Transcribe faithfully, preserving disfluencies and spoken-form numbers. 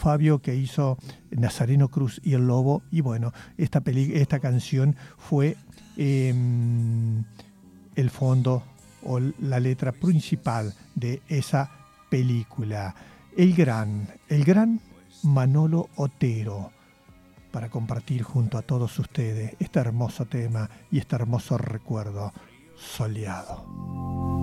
Fabio, que hizo Nazareno Cruz y el Lobo. Y bueno, esta, peli, esta canción fue eh, el fondo o la letra principal de esa película. El gran, el gran Manolo Otero, para compartir junto a todos ustedes este hermoso tema y este hermoso recuerdo soleado.